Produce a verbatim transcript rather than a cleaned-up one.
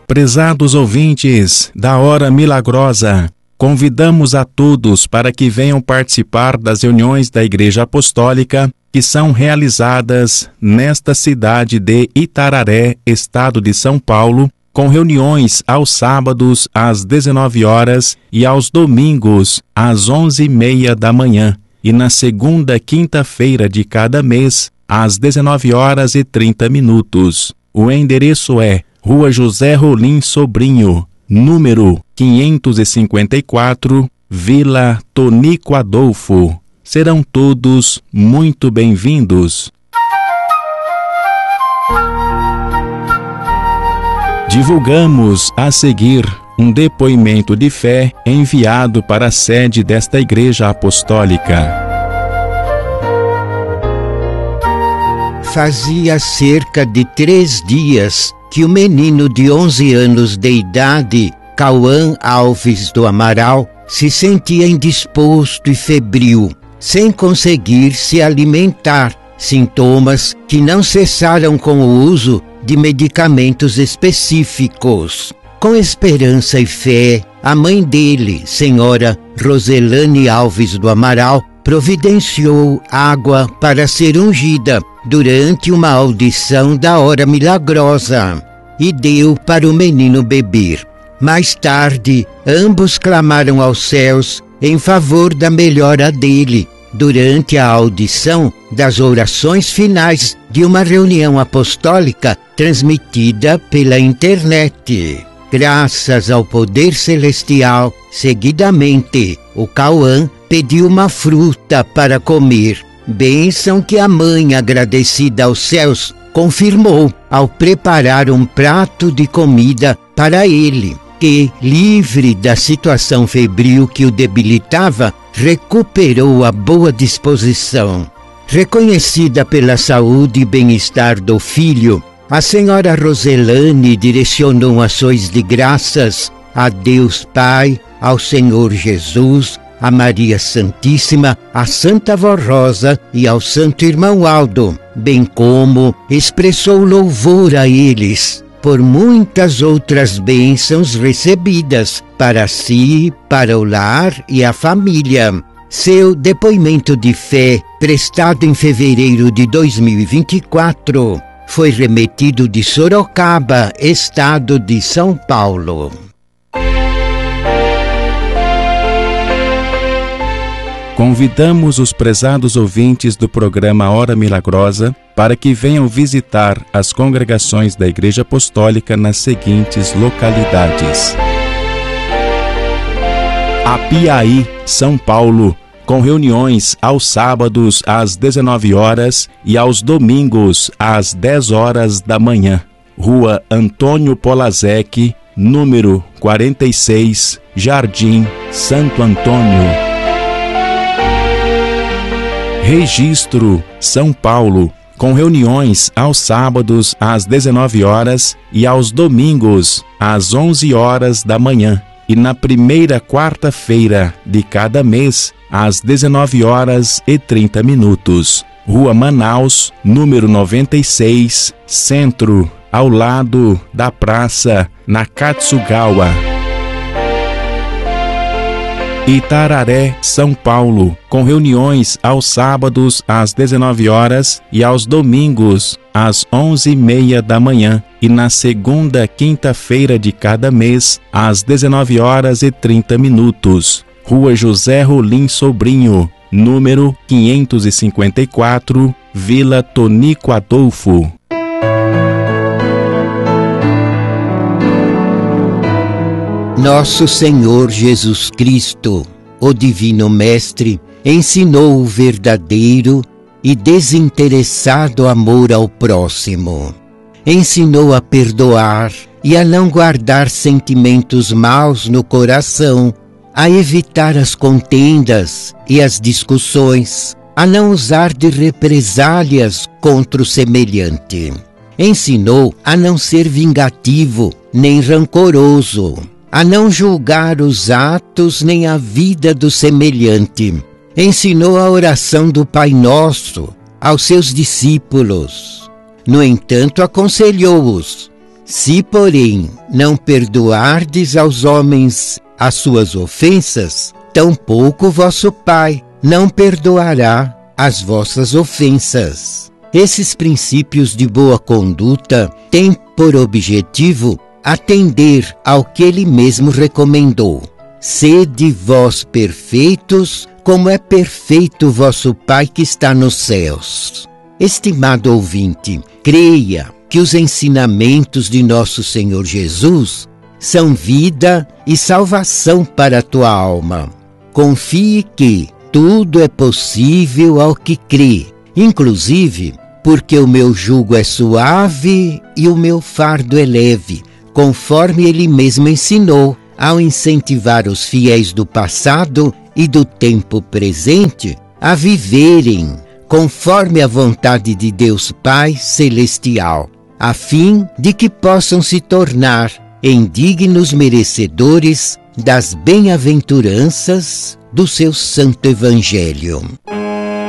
Prezados ouvintes da Hora Milagrosa, convidamos a todos para que venham participar das reuniões da Igreja Apostólica que são realizadas nesta cidade de Itararé, estado de São Paulo, com reuniões aos sábados às dezenove horas e aos domingos às onze e meia da manhã, e na segunda quinta-feira de cada mês às dezenove horas e trinta minutos. O endereço é Rua José Rolim Sobrinho, número quinhentos e cinquenta e quatro, Vila Tonico Adolfo. Serão todos muito bem-vindos. Divulgamos a seguir um depoimento de fé enviado para a sede desta Igreja Apostólica. Fazia cerca de três dias que o menino de onze anos de idade, Cauã Alves do Amaral, se sentia indisposto e febril, sem conseguir se alimentar, sintomas que não cessaram com o uso de medicamentos específicos. Com esperança e fé, a mãe dele, senhora Roselane Alves do Amaral, providenciou água para ser ungida durante uma audição da Hora Milagrosa e deu para o menino beber. Mais tarde, ambos clamaram aos céus em favor da melhora dele durante a audição das orações finais de uma reunião apostólica transmitida pela internet. Graças ao poder celestial, seguidamente, o Cauã pediu uma fruta para comer, bênção que a mãe, agradecida aos céus, confirmou ao preparar um prato de comida para ele, que, livre da situação febril que o debilitava, recuperou a boa disposição. Reconhecida pela saúde e bem-estar do filho, a senhora Roselane direcionou ações de graças a Deus Pai, ao Senhor Jesus, a Maria Santíssima, a Santa Vó Rosa e ao Santo Irmão Aldo, bem como expressou louvor a eles por muitas outras bênçãos recebidas para si, para o lar e a família. Seu depoimento de fé, prestado em fevereiro de dois mil e vinte e quatro, foi remetido de Sorocaba, estado de São Paulo. Convidamos os prezados ouvintes do programa Hora Milagrosa para que venham visitar as congregações da Igreja Apostólica nas seguintes localidades: Apiaí, São Paulo, com reuniões aos sábados às dezenove horas e aos domingos às dez horas da manhã. Rua Antônio Polazek, número quarenta e seis, Jardim Santo Antônio. Registro, São Paulo, com reuniões aos sábados às dezenove horas e aos domingos às onze horas da manhã, e na primeira quarta-feira de cada mês às dezenove horas e trinta minutos. Rua Manaus, número noventa e seis, Centro, ao lado da praça Nakatsugawa. Itararé, São Paulo, com reuniões aos sábados às dezenove horas e aos domingos às onze e meia da manhã, e na segunda quinta-feira de cada mês às dezenove horas e trinta minutos. Rua José Rolim Sobrinho, número quinhentos e cinquenta e quatro, Vila Tonico Adolfo. Nosso Senhor Jesus Cristo, o Divino Mestre, ensinou o verdadeiro e desinteressado amor ao próximo. Ensinou a perdoar e a não guardar sentimentos maus no coração, a evitar as contendas e as discussões, a não usar de represálias contra o semelhante. Ensinou a não ser vingativo nem rancoroso, a não julgar os atos nem a vida do semelhante. Ensinou a oração do Pai Nosso aos seus discípulos. No entanto, aconselhou-os: Se, porém, não perdoardes aos homens as suas ofensas, tampouco vosso Pai não perdoará as vossas ofensas. Esses princípios de boa conduta têm por objetivo atender ao que ele mesmo recomendou. Sede vós perfeitos, como é perfeito vosso Pai que está nos céus. Estimado ouvinte, creia que os ensinamentos de nosso Senhor Jesus são vida e salvação para a tua alma. Confie que tudo é possível ao que crê, inclusive porque o meu jugo é suave e o meu fardo é leve, conforme ele mesmo ensinou ao incentivar os fiéis do passado e do tempo presente a viverem conforme a vontade de Deus Pai Celestial, a fim de que possam se tornar em dignos merecedores das bem-aventuranças do seu santo Evangelho.